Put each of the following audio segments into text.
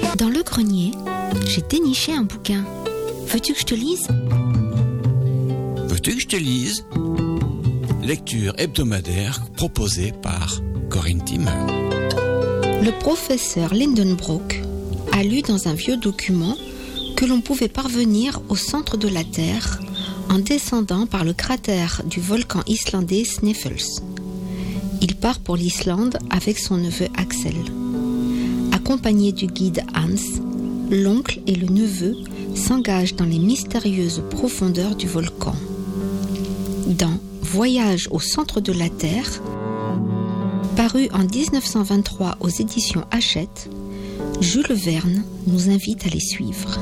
Dans le grenier, j'ai déniché un bouquin. Veux-tu que je te lise ? Veux-tu que je te lise ? Lecture hebdomadaire proposée par Corinne Timmer. Le professeur Lindenbrock a lu dans un vieux document que l'on pouvait parvenir au centre de la Terre en descendant par le cratère du volcan islandais Snæfellsnes. Il part pour l'Islande avec son neveu Axel. Accompagné du guide Hans, l'oncle et le neveu s'engagent dans les mystérieuses profondeurs du volcan. Dans Voyage au centre de la Terre, paru en 1923 aux éditions Hachette, Jules Verne nous invite à les suivre.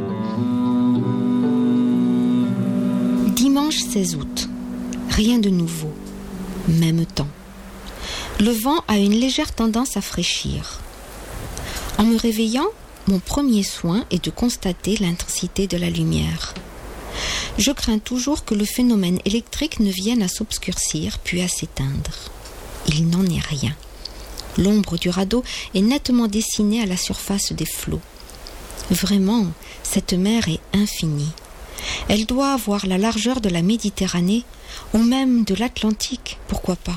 Dimanche 16 août. Rien de nouveau. Même temps. Le vent a une légère tendance à fraîchir. En me réveillant, mon premier soin est de constater l'intensité de la lumière. Je crains toujours que le phénomène électrique ne vienne à s'obscurcir puis à s'éteindre. Il n'en est rien. L'ombre du radeau est nettement dessinée à la surface des flots. Vraiment, cette mer est infinie. Elle doit avoir la largeur de la Méditerranée ou même de l'Atlantique, pourquoi pas.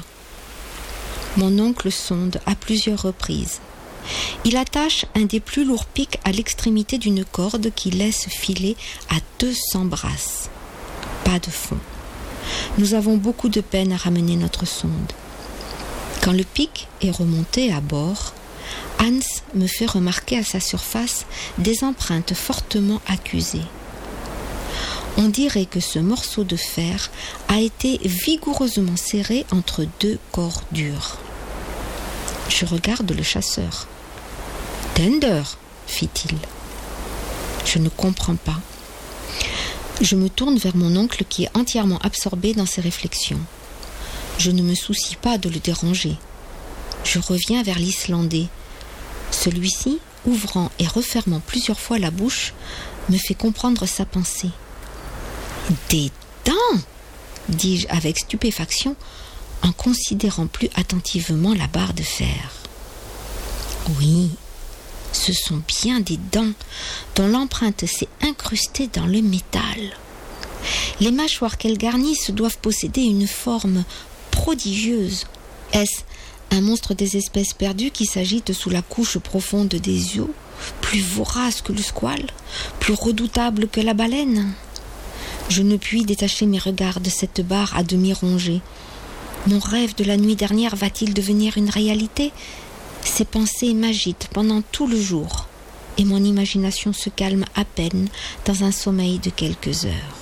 Mon oncle sonde à plusieurs reprises. Il attache un des plus lourds pics à l'extrémité d'une corde qui laisse filer à 200 brasses. Pas de fond. Nous avons beaucoup de peine à ramener notre sonde. Quand le pic est remonté à bord, Hans me fait remarquer à sa surface des empreintes fortement accusées. On dirait que ce morceau de fer a été vigoureusement serré entre deux corps durs. Je regarde le chasseur. « Tender !» fit-il. Je ne comprends pas. Je me tourne vers mon oncle qui est entièrement absorbé dans ses réflexions. Je ne me soucie pas de le déranger. Je reviens vers l'Islandais. Celui-ci, ouvrant et refermant plusieurs fois la bouche, me fait comprendre sa pensée. « Des dents !» dis-je avec stupéfaction en considérant plus attentivement la barre de fer. Oui, ce sont bien des dents dont l'empreinte s'est incrustée dans le métal. Les mâchoires qu'elles garnissent doivent posséder une forme prodigieuse. Est-ce un monstre des espèces perdues qui s'agite sous la couche profonde des eaux, plus vorace que le squale, plus redoutable que la baleine ? Je ne puis détacher mes regards de cette barre à demi rongée. Mon rêve de la nuit dernière va-t-il devenir une réalité ? Ces pensées m'agitent pendant tout le jour et mon imagination se calme à peine dans un sommeil de quelques heures.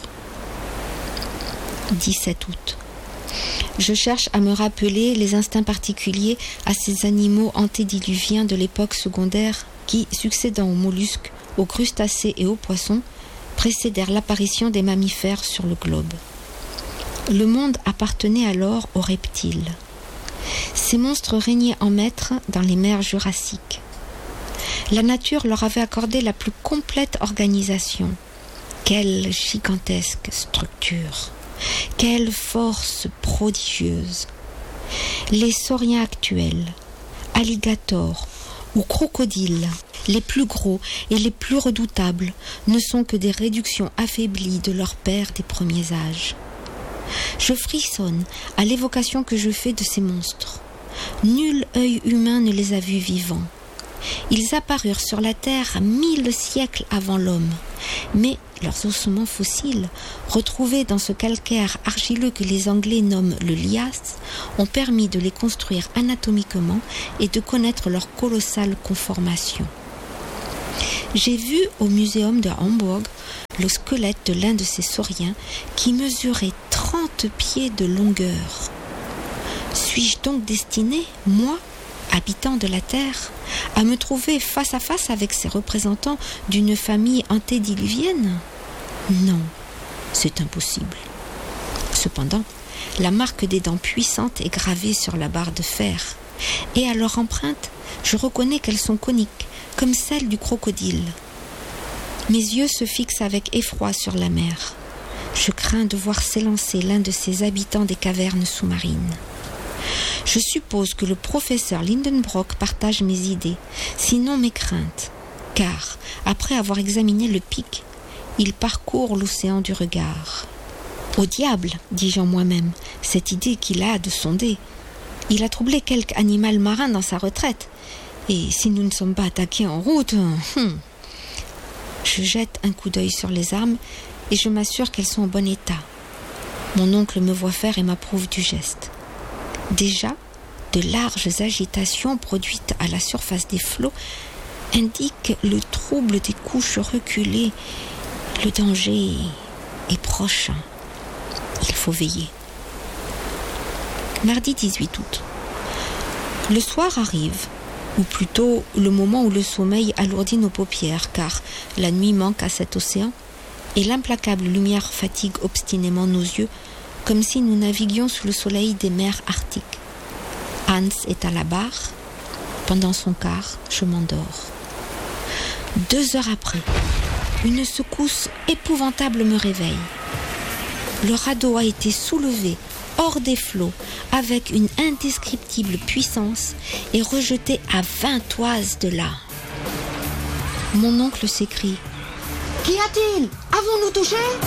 17 août. Je cherche à me rappeler les instincts particuliers à ces animaux antédiluviens de l'époque secondaire qui, succédant aux mollusques, aux crustacés et aux poissons, précédèrent l'apparition des mammifères sur le globe. Le monde appartenait alors aux reptiles. Ces monstres régnaient en maîtres dans les mers jurassiques. La nature leur avait accordé la plus complète organisation. Quelle gigantesque structure! Quelle force prodigieuse! Les sauriens actuels, alligators ou crocodiles, les plus gros et les plus redoutables, ne sont que des réductions affaiblies de leurs pères des premiers âges. Je frissonne à l'évocation que je fais de ces monstres. Nul œil humain ne les a vus vivants. Ils apparurent sur la Terre 1000 siècles avant l'homme, mais leurs ossements fossiles, retrouvés dans ce calcaire argileux que les Anglais nomment le lias, ont permis de les construire anatomiquement et de connaître leur colossale conformation. J'ai vu au muséum de Hambourg le squelette de l'un de ces sauriens qui mesurait 30 pieds de longueur. Suis-je donc destiné, moi, habitant de la Terre, à me trouver face à face avec ces représentants d'une famille antédiluvienne ? Non, c'est impossible. Cependant, la marque des dents puissantes est gravée sur la barre de fer, et à leur empreinte, je reconnais qu'elles sont coniques, comme celles du crocodile. Mes yeux se fixent avec effroi sur la mer. Je crains de voir s'élancer l'un de ces habitants des cavernes sous-marines. Je suppose que le professeur Lindenbrock partage mes idées, sinon mes craintes. car, après avoir examiné le pic, il parcourt l'océan du regard. Au diable, dis-je en moi-même, cette idée qu'il a de sonder. Il a troublé quelque animal marin dans sa retraite. Et si nous ne sommes pas attaqués en route... Je jette un coup d'œil sur les armes et je m'assure qu'elles sont en bon état. Mon oncle me voit faire et m'approuve du geste. Déjà, de larges agitations produites à la surface des flots indiquent le trouble des couches reculées. Le danger est proche. Il faut veiller. Mardi 18 août. Le soir arrive, ou plutôt le moment où le sommeil alourdit nos paupières, car la nuit manque à cet océan, et l'implacable lumière fatigue obstinément nos yeux, comme si nous naviguions sous le soleil des mers arctiques. Hans est à la barre. Pendant son quart, je m'endors. 2 heures après, une secousse épouvantable me réveille. Le radeau a été soulevé hors des flots avec une indescriptible puissance et rejeté à 20 toises de là. Mon oncle s'écrie : « Qu'y a-t-il ? Avons-nous touché ?